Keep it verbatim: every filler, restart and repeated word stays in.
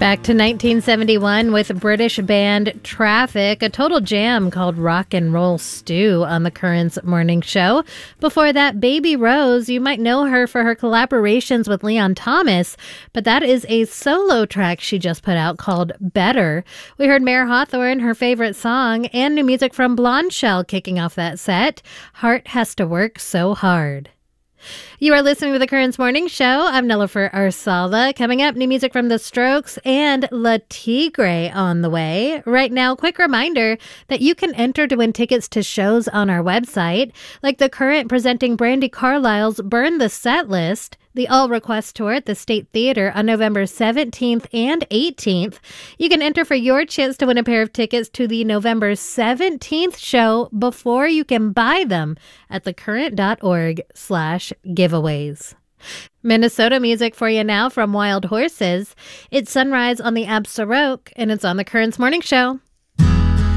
Back to nineteen seventy-one with British band Traffic, a total jam called Rock and Roll Stew on the Currents morning show. Before that, Baby Rose, you might know her for her collaborations with Leon Thomas, but that is a solo track she just put out called Better. We heard Mayer Hawthorne, her favorite song, and new music from Blonde Shell kicking off that set, Heart Has to Work So Hard. You are listening to the Currents Morning Show. I'm Nilofer Arsala. Coming up, new music from The Strokes and Le Tigre on the way. Right now, quick reminder that you can enter to win tickets to shows on our website, like The Current presenting Brandi Carlile's Burn the Set List, the All Request Tour at the State Theater on November seventeenth and eighteenth. You can enter for your chance to win a pair of tickets to the November seventeenth show before you can buy them at thecurrent.org slash giveaways. Minnesota music for you now from Wild Horses. It's Sunrise on the Absaroque, and it's on the Currents Morning Show.